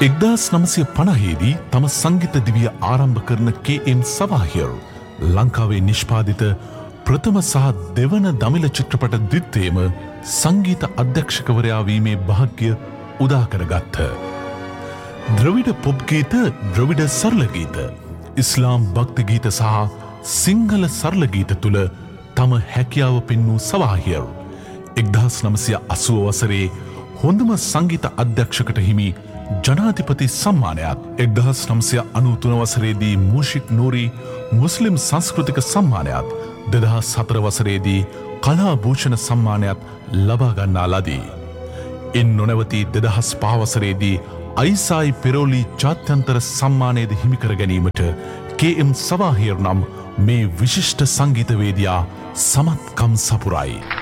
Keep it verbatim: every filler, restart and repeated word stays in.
එක්දාස් නමසිය පනහේදී තම සංගීත දිවිය ආරම්භ කරන කේ එම් සවාහිර් ලංකාවේ නිෂ්පාදිත ප්‍රථම සහ දෙවන දමිළ චිත්‍රපට දිත්තේම සංගීත අධ්‍යක්ෂකවරයා වීමේ භාග්‍ය උදා කරගත්ත. ද්‍රවිඩ පොප් ගීත, ද්‍රවිඩ සරල ගීත, ඉස්ලාම් භක්ති ගීත සහ සිංහල සරල ගීත තුළ තම හැකියාව පෙන්වූ සවාහිර් එක්දාස් නමසිය අසූව වසරේ හොඳම සංගීත අධ්‍යක්ෂකට හිමි ජනාධිපති සම්මානයත්, එක්දහස් නම්සිය අනූතුන වසරේදී මූෂික් නූරි මුස්ලිම් සංස්කෘතික සම්මානයත්, දෙදහස් හතර වසරේදී කලා භූෂණ සම්මානයත් ලබාගන්නා ලදී. ඉන් නොනැවති දෙදහස් පහ වසරේදී අයිසායි පෙරෝලි ජාත්‍යන්තර සම්මානයද හිමිකර ගැනීමට කේ එම් සවාහිර් නම් මේ විශිෂ්ට සංගීතවේදියා සමත්කම් සපුරයි.